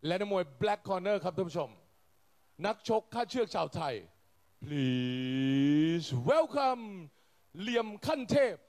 และนักมวย Black Corner ครับท่านผู้ชมนักชกค่าเชือกชาวไทย please welcome เหลี่ยมขั้นเทพ